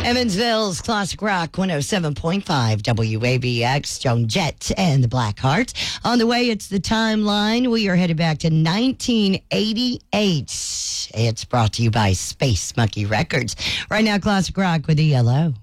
Evansville's Classic Rock 107.5 WABX, Joan Jett and the Blackhearts. On the way, it's the timeline. We are headed back to 1988. It's brought to you by Space Monkey Records. Right now, Classic Rock with ELO.